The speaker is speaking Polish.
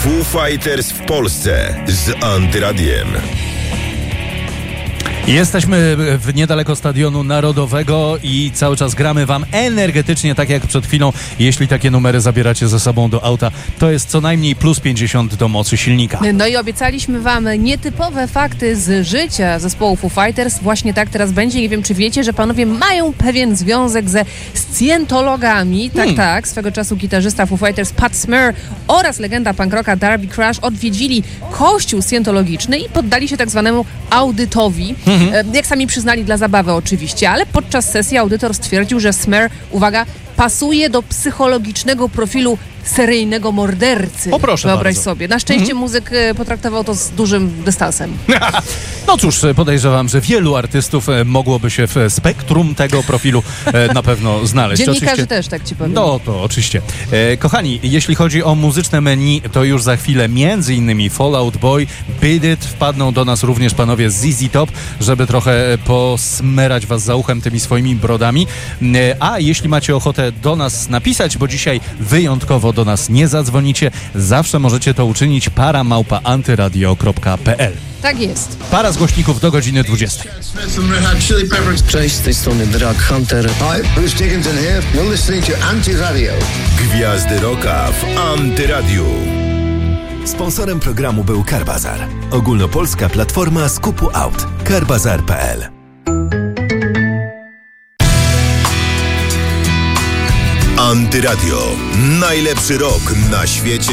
Foo Fighters w Polsce z Antyradiem. Jesteśmy niedaleko Stadionu Narodowego i cały czas gramy wam energetycznie, tak jak przed chwilą. Jeśli takie numery zabieracie ze sobą do auta, to jest co najmniej plus 50 do mocy silnika. No i obiecaliśmy wam nietypowe fakty z życia zespołu Foo Fighters. Właśnie tak teraz będzie. Nie wiem, czy wiecie, że panowie mają pewien związek ze scjentologami. Tak. Swego czasu gitarzysta Foo Fighters Pat Smear oraz legenda punk rocka Darby Crash odwiedzili kościół scjentologiczny i poddali się tak zwanemu audytowi. Jak sami przyznali, dla zabawy oczywiście, ale podczas sesji audytor stwierdził, że Smear, uwaga, pasuje do psychologicznego profilu seryjnego mordercy. O, proszę Wyobraź bardzo. sobie. Na szczęście muzyk potraktował to z dużym dystansem. No cóż, podejrzewam, że wielu artystów mogłoby się w spektrum tego profilu na pewno znaleźć. Dziennikarzy oczywiście, też, tak ci powiem. No to oczywiście. Kochani, jeśli chodzi o muzyczne menu, to już za chwilę między innymi Fall Out Boy, Beat It, wpadną do nas również panowie z ZZ Top, żeby trochę posmerać was za uchem tymi swoimi brodami. A jeśli macie ochotę do nas napisać, bo dzisiaj wyjątkowo do nas nie zadzwonicie, zawsze możecie to uczynić para@antyradio.pl. Tak jest. Para z głośników do godziny 20. Cześć, z tej strony Drag Hunter. Hi, Bruce Dickinson here. You're listening to Anti-Radio. Gwiazdy Rocka w Antyradiu. Sponsorem programu był Carbazar. Ogólnopolska platforma skupu aut. Carbazar.pl. Antyradio. Najlepszy rok na świecie.